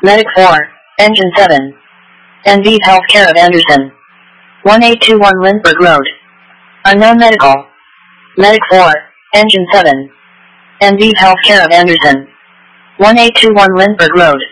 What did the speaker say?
Medic 4, Engine 7. NV Healthcare of Anderson. 1821 Lindbergh Road. Unknown Medical. Medic 4, Engine 7. NV Healthcare of Anderson. 1821 Lindbergh Road.